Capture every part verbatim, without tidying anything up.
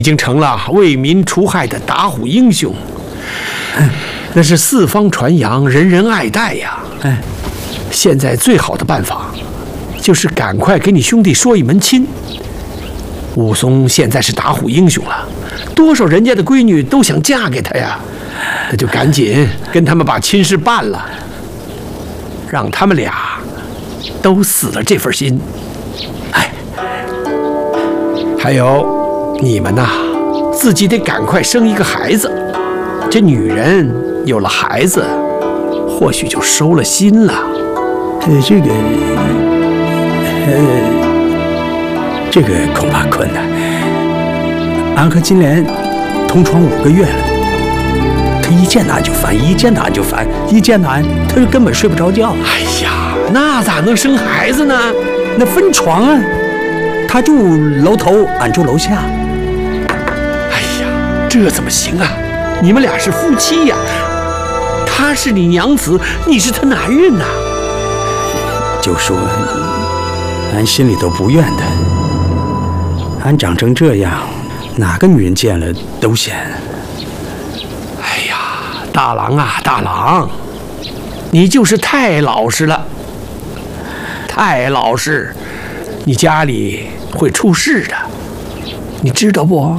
已经成了为民除害的打虎英雄，那是四方传扬，人人爱戴呀。哎，现在最好的办法，就是赶快给你兄弟说一门亲。武松现在是打虎英雄了，多少人家的闺女都想嫁给他呀，那就赶紧跟他们把亲事办了，让他们俩都死了这份心。哎，还有你们呐，自己得赶快生一个孩子。这女人有了孩子，或许就收了心了。 呃，这个，呃，这个恐怕困难。俺和金莲同床五个月了，他一见到俺就烦，一见到俺就烦，一见到俺他就根本睡不着觉。 哎呀，那咋能生孩子呢？ 那分床啊，他住楼头，俺住楼下。 哎呀，这怎么行啊？你们俩是夫妻呀，他是你娘子，你是他男人呐。 就说俺心里都不怨他，俺长成这样，哪个女人见了都嫌。 哎呀，大郎啊，大郎，你就是太老实了，太老实，你家里会出事的，你知道不？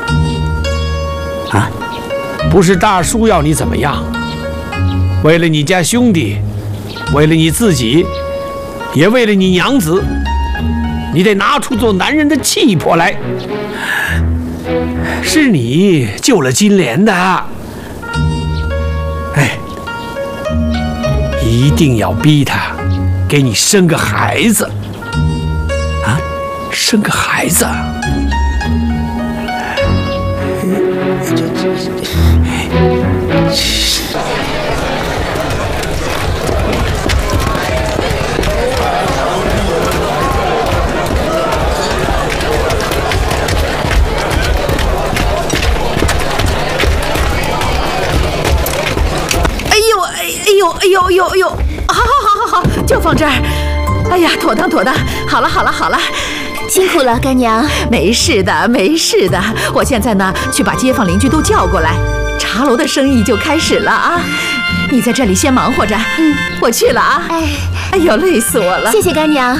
啊？ 不是大叔要你怎么样，为了你家兄弟，为了你自己，也为了你娘子，你得拿出做男人的气魄来。是你救了金莲的，哎，一定要逼他给你生个孩子啊，生个孩子。 哎呦哎呦哎呦哎呦哎呦！好好好好好，就放这儿。哎呀，妥当妥当，好了好了好了。 辛苦了，干娘。 没事的，没事的。我现在呢，去把街坊邻居都叫过来，茶楼的生意就开始了啊！你在这里先忙活着，嗯，我去了啊。哎，哎呦，累死我了！ 谢谢干娘。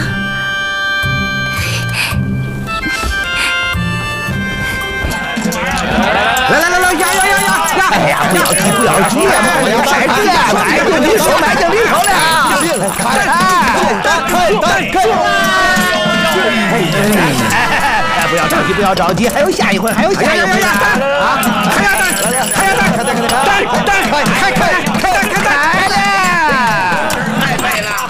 来来来来，呀呀呀呀！哎呀，不要急不要急呀，我要买这个，买就离手，买就离手了。看看看看看！哎，不要着急，不要着急，还有下一回，还有下一回啊！还要带，还要带，带带带，开开开开开来了！太美了！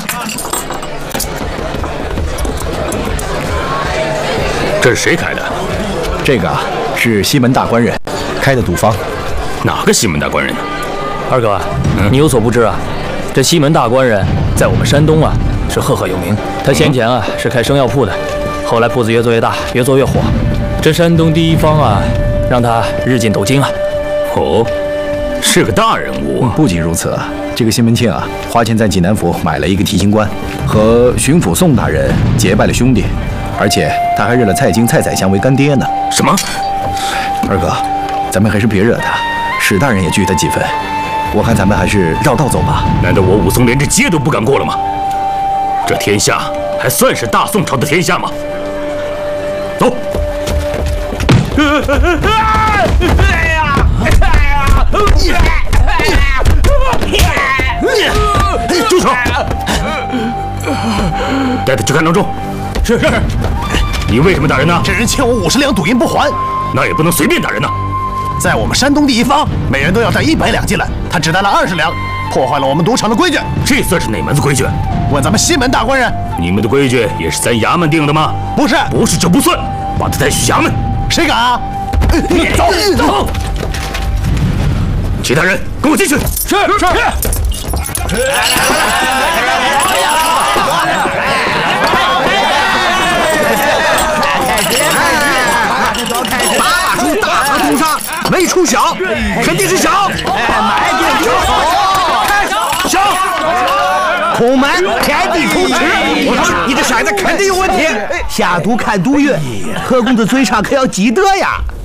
这是谁开的？ 这个啊，是西门大官人开的赌坊。 哪个西门大官人呢？ 二哥，嗯、你有所不知啊，这西门大官人在我们山东啊是赫赫有名。他先前啊是开生药铺的，后来铺子越做越大，越做越火。这山东第一方啊，让他日进斗金啊。 哦，是个大人物啊。 不仅如此，这个西门庆啊，花钱在济南府买了一个提刑官，和巡抚宋大人结拜了兄弟，而且他还认了蔡京、蔡宰相为干爹呢。 什么？ 二哥，咱们还是别惹他。史大人也惧他几分，我看咱们还是绕道走吧。 难道我武松连这街都不敢过了吗？这天下还算是大宋朝的天下吗？走！哎呀！住手！带他去看郎中。是是。你为什么打人呢？ 这人欠我五十两赌银不还， 那也不能随便打人呐。 在我们山东第一方，每人都要带一百两进来，他只带了二十两，破坏了我们赌场的规矩。 这算是哪门子规矩？ 问咱们西门大官人， 你们的规矩也是咱衙门定的吗？ 不是， 不是就不算，把他带去衙门。 谁敢啊？ 走走！其他人跟我进去。 是是。大出大堂通杀，没出小，肯定是小。买点就好，小。孔门天地同吃，你这骰子肯定有问题。下毒看毒运，何公子嘴上可要记得呀。